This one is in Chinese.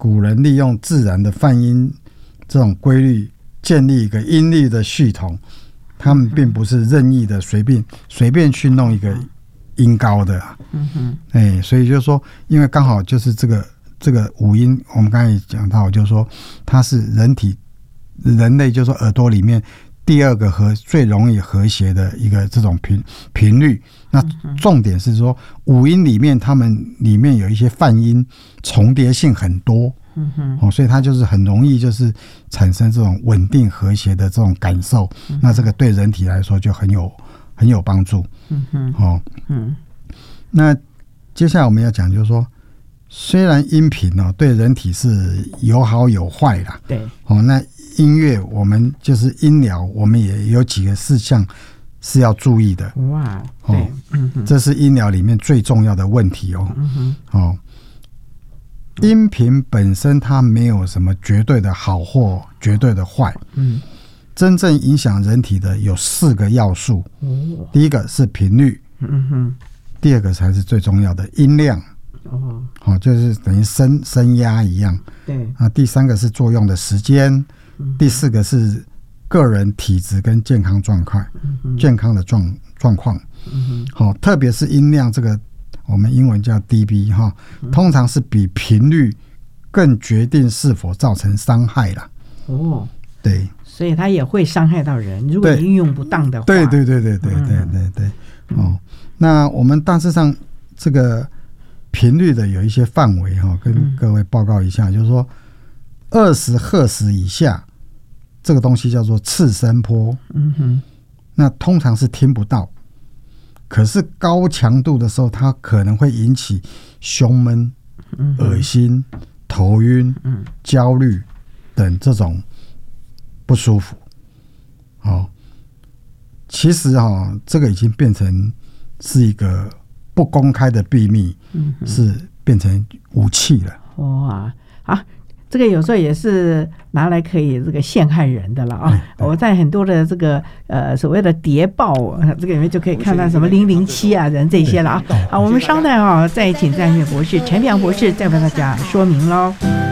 古人利用自然的泛音这种规律建立一个音律的系统，他们并不是任意的随便去弄一个音高的。所以就是说，因为刚好就是这个五音，我们刚才也讲到，就是说它是人类就是说耳朵里面第二个最容易和谐的一个这种频率。那重点是说五音里面它们里面有一些泛音重叠性很多，所以它就是很容易就是产生这种稳定和谐的这种感受。那这个对人体来说就很有帮助。那接下来我们要讲就是说，虽然音频对人体是有好有坏啦， 对， 那音乐我们就是音疗，我们也有几个事项是要注意的。 哇，对， 这是音疗里面最重要的问题音频本身它没有什么绝对的好或绝对的坏，真正影响人体的有4个要素。第一个是频率，第二个才是最重要的音量，就是等于声压一样。 对， 第3个是作用的时间，第4个是个人体质跟健康状况，状况。特别是音量这个，我们英文叫 dB 通常是比频率更决定是否造成伤害啦。对， 所以它也会伤害到人，如果运用不当的话。 对。那我们大致上这个频率的有一些范围跟各位报告一下，就是说20赫兹以下，这个东西叫做次声波。那通常是听不到，可是高强度的时候，它可能会引起胸闷、恶心、头晕、焦虑等这种不舒服。其实这个已经变成是一个不公开的秘密，是变成武器了。 哇，这个有时候也是拿来可以这个陷害人的了啊！我在很多的这个所谓的谍报这个里面就可以看到什么007啊人这些了啊！好，我们稍待再请战略博士陈良博士再为大家说明喽。